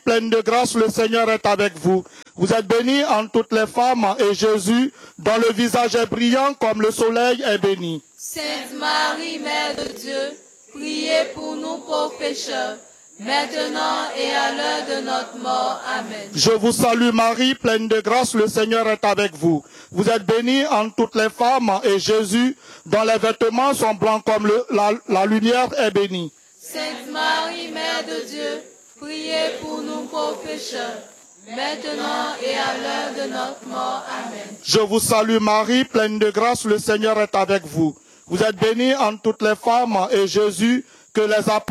pleine de grâce, le Seigneur est avec vous. Vous êtes bénie entre toutes les femmes, et Jésus, dont le visage est brillant comme le soleil, est béni. Sainte Marie, Mère de Dieu, priez pour nous pauvres pécheurs, maintenant et à l'heure de notre mort. Amen. Je vous salue Marie, pleine de grâce, le Seigneur est avec vous. Vous êtes bénie entre toutes les femmes, et Jésus, dont les vêtements sont blancs comme la lumière, est béni. Sainte Marie, Mère de Dieu, priez pour nous pauvres pécheurs, maintenant et à l'heure de notre mort. Amen. Je vous salue Marie, pleine de grâce, le Seigneur est avec vous. Vous êtes bénie entre toutes les femmes, et Jésus, que les apôtres